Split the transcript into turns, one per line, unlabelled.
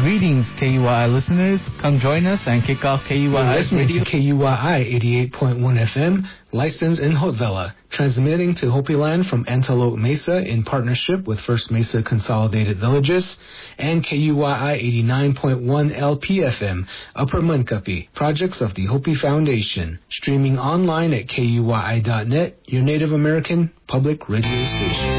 Greetings, KUYI listeners. Come join us and kick off KUYI's radio.
KUYI 88.1 FM, licensed in Haute-Villa, transmitting to Hopi Land from Antelope Mesa in partnership with First Mesa Consolidated Villages, and KUYI 89.1 LPFM, Upper Munkapi, projects of the Hopi Foundation, streaming online at KUYI.net, your Native American public radio station.